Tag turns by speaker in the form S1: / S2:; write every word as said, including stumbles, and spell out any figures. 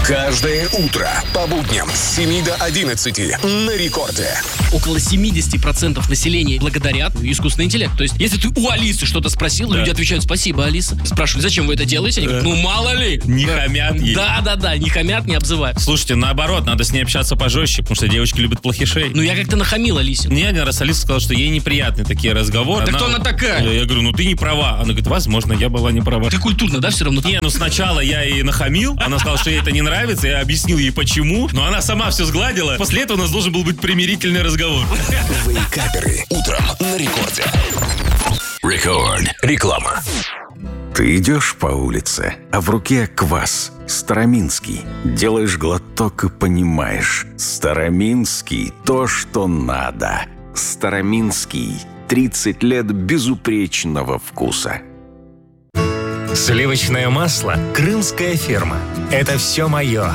S1: Каждое утро по будням с семи до одиннадцати на Рекорде.
S2: Около семьдесят процентов населения благодарят искусственный интеллект. То есть, если ты у Алисы что-то спросил, да. люди отвечают: спасибо, Алиса. Спрашивают: зачем вы это делаете? Они говорят: ну, мало ли.
S3: Не хамят ей.
S2: Да-да-да, не хамят, не обзывают.
S3: Слушайте, наоборот, надо с ней общаться пожестче, потому что девочки любят плохишей.
S2: Ну, я как-то нахамил Алисе.
S3: Мне один раз Алиса сказала, что ей неприятны такие разговоры.
S2: Так кто она такая?
S3: Я, я говорю: ну ты не права. Она говорит: возможно, я была не права.
S2: Ты культурно, да, все равно?
S3: Не, ну сначала я ей нахамил, она сказала, что ей это не нравится, я объяснил ей почему, но она сама все сгладила. После этого у нас должен был быть примирительный разговор.
S1: Вейкаперы утром на Рекорде. Рекорд. Реклама.
S4: Ты идешь по улице, а в руке квас староминский. Делаешь глоток и понимаешь: староминский – то, что надо. Староминский. тридцать лет безупречного вкуса.
S5: Сливочное масло «Крымская ферма». Это все мое.